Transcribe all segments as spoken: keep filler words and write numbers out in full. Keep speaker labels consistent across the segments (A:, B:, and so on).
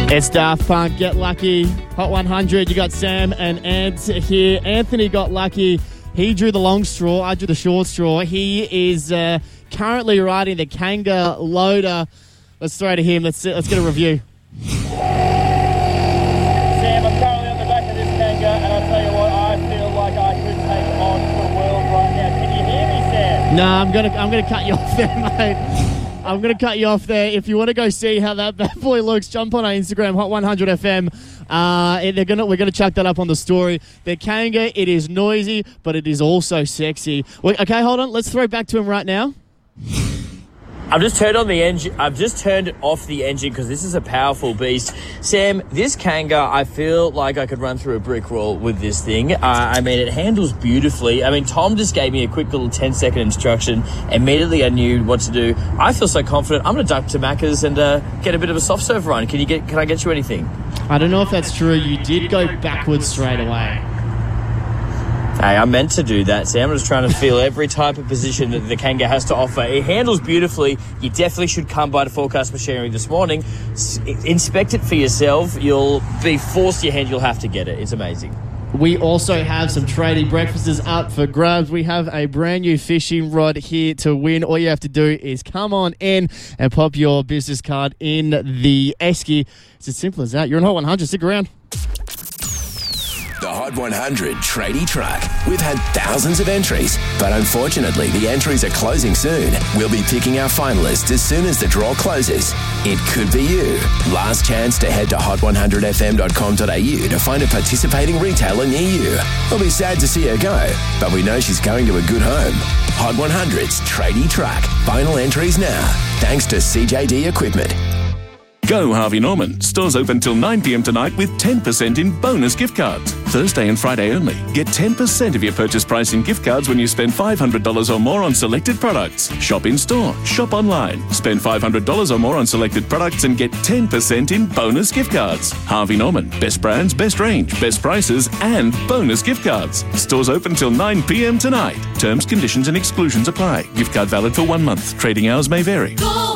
A: It's Daft Punk, Get Lucky. Hot one hundred, you got Sam and Ant here. Anthony got lucky. He drew the long straw, I drew the short straw. He is uh, currently riding the Kanga Loader. Let's throw to him. Let's let's get a review.
B: Sam, I'm currently on the back of this Kanga, and I'll tell you what, I feel like I could take on the world right now. Can you hear me, Sam?
A: No, I'm gonna I'm gonna cut you off there, mate. I'm going to cut you off there. If you want to go see how that bad boy looks, jump on our Instagram, Hot one hundred F M. Uh, they're gonna, we're going to chuck that up on the story. The Kanga, it is noisy, but it is also sexy. Wait, okay, hold on. Let's throw back to him right now.
B: I've just turned on the engine. I've just turned off the engine because this is a powerful beast. Sam, this Kanga, I feel like I could run through a brick wall with this thing. Uh, I mean, it handles beautifully. I mean, Tom just gave me a quick little ten second instruction. Immediately I knew what to do. I feel so confident. I'm going to duck to Macca's and uh, get a bit of a soft serve run. Can you get? Can I get you anything?
A: I don't know if that's true. You did go backwards straight away.
B: Hey, I meant to do that, Sam. I'm just trying to feel every type of position that the Kanga has to offer. It handles beautifully. You definitely should come by to Forecast Machinery this morning. S- inspect it for yourself. You'll be forced your hand. You'll have to get it. It's amazing.
A: We also have some tradie breakfasts up for grabs. We have a brand new fishing rod here to win. All you have to do is come on in and pop your business card in the esky. It's as simple as that. You're on Hot one hundred. Stick around.
C: The Hot one hundred Tradie Truck. We've had thousands of entries, but unfortunately the entries are closing soon. We'll be picking our finalists as soon as the draw closes. It could be you. Last chance to head to hot one hundred f m dot com dot a u to find a participating retailer near you. We'll be sad to see her go, but we know she's going to a good home. Hot one hundred's Tradie Truck. Final entries now, thanks to C J D Equipment.
D: Go Harvey Norman. Stores open till nine p m tonight with ten percent in bonus gift cards. Thursday and Friday only. Get ten percent of your purchase price in gift cards when you spend five hundred dollars or more on selected products. Shop in store. Shop online. Spend five hundred dollars or more on selected products and get ten percent in bonus gift cards. Harvey Norman. Best brands, best range, best prices and bonus gift cards. Stores open till nine p m tonight. Terms, conditions and exclusions apply. Gift card valid for one month. Trading hours may vary.
E: Go!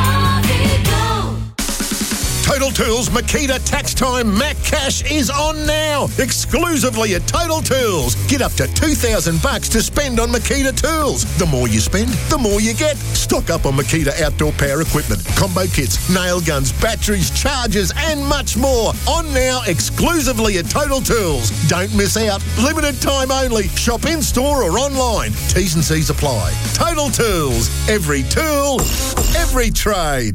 F: Total Tools Makita Tax Time Mac Cash is on now, exclusively at Total Tools. Get up to two thousand bucks to spend on Makita tools. The more you spend, the more you get. Stock up on Makita outdoor power equipment, combo kits, nail guns, batteries, chargers, and much more. On now, exclusively at Total Tools. Don't miss out. Limited time only. Shop in store or online. T's and C's apply. Total Tools. Every tool, every trade.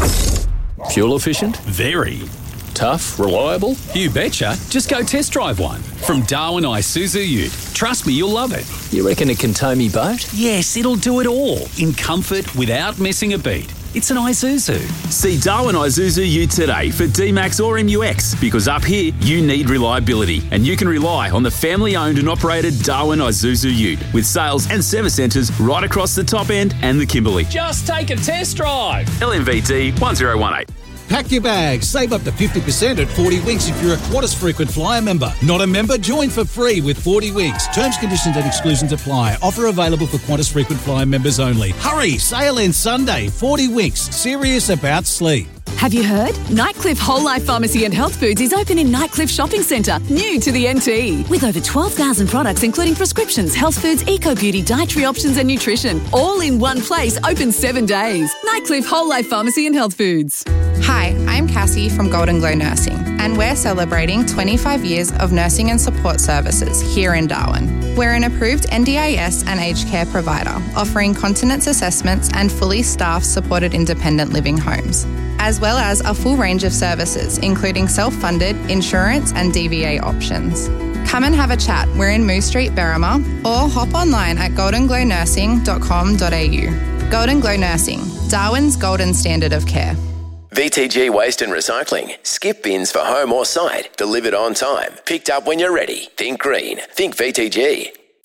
G: Fuel efficient?
H: Very.
G: Tough? Reliable?
H: You betcha. Just go test drive one from Darwin Isuzu Ute. Trust me, you'll love it.
G: You reckon it can tow me boat?
H: Yes, it'll do it all in comfort without missing a beat. It's an Isuzu. See Darwin Isuzu Ute today for D MAX or M U X because up here you need reliability and you can rely on the family-owned and operated Darwin Isuzu Ute with sales and service centres right across the top end and the Kimberley. Just take a test drive. L M V T one zero one eight.
I: Pack your bags. Save up to fifty percent at forty Winks if you're a Qantas Frequent Flyer member. Not a member? Join for free with forty Winks. Terms, conditions and exclusions apply. Offer available for Qantas Frequent Flyer members only. Hurry! Sale ends Sunday. forty Winks. Serious about sleep.
J: Have you heard? Nightcliff Whole Life Pharmacy and Health Foods is open in Nightcliff Shopping Centre, new to the N T. With over twelve thousand products including prescriptions, health foods, eco-beauty, dietary options and nutrition. All in one place, open seven days. Nightcliff Whole Life Pharmacy and Health Foods.
K: Hi, I'm Cassie from Golden Glow Nursing, and we're celebrating twenty-five years of nursing and support services here in Darwin. We're an approved N D I S and aged care provider, offering continence assessments and fully staffed supported independent living homes, as well as a full range of services, including self-funded, insurance and D V A options. Come and have a chat. We're in Moose Street, Berrima, or hop online at golden glow nursing dot com dot a u. Golden Glow Nursing, Darwin's golden standard of care.
C: V T G Waste and Recycling. Skip bins for home or site. Delivered on time. Picked up when you're ready. Think green. Think V T G.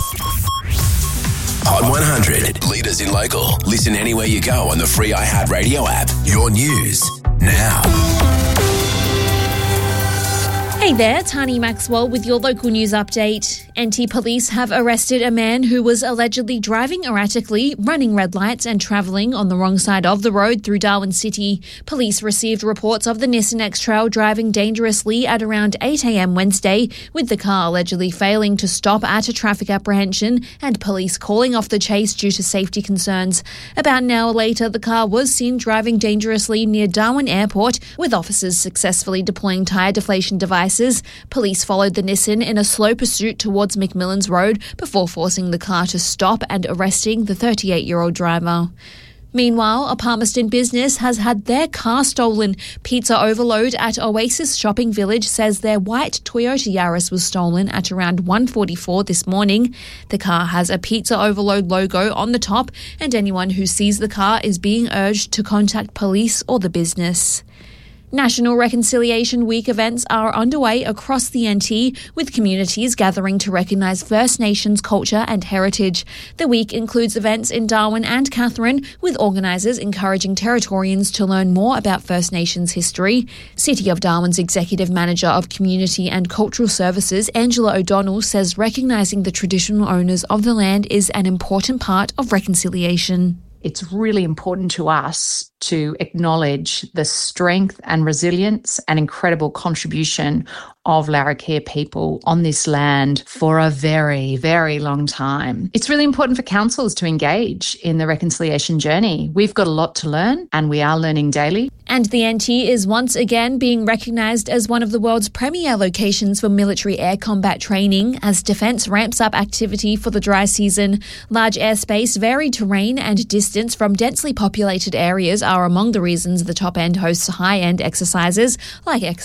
C: Hot one hundred. Leaders in local. Listen anywhere you go on the free iHeartRadio app. Your news now.
E: Hey there, Tani Maxwell with your local news update. N T police have arrested a man who was allegedly driving erratically, running red lights and travelling on the wrong side of the road through Darwin City. Police received reports of the Nissan X-Trail driving dangerously at around eight a.m. Wednesday, with the car allegedly failing to stop at a traffic apprehension and police calling off the chase due to safety concerns. About an hour later, the car was seen driving dangerously near Darwin Airport, with officers successfully deploying tyre deflation devices. Police followed the Nissan in a slow pursuit towards McMillan's Road before forcing the car to stop and arresting the thirty-eight-year-old driver. Meanwhile, a Palmerston business has had their car stolen. Pizza Overload at Oasis Shopping Village says their white Toyota Yaris was stolen at around one forty-four this morning. The car has a Pizza Overload logo on the top, and anyone who sees the car is being urged to contact police or the business. National Reconciliation Week events are underway across the N T, with communities gathering to recognise First Nations culture and heritage. The week includes events in Darwin and Katherine, with organisers encouraging Territorians to learn more about First Nations history. City of Darwin's Executive Manager of Community and Cultural Services, Angela O'Donnell, says recognising the traditional owners of the land is an important part of reconciliation.
L: It's really important to us to acknowledge the strength and resilience and incredible contribution of Larrakia people on this land for a very, very long time. It's really important for councils to engage in the reconciliation journey. We've got a lot to learn, and we are learning daily.
E: And the N T is once again being recognised as one of the world's premier locations for military air combat training as Defence ramps up activity for the dry season. Large airspace, varied terrain and distance from densely populated areas are among the reasons the top end hosts high-end exercises like exercise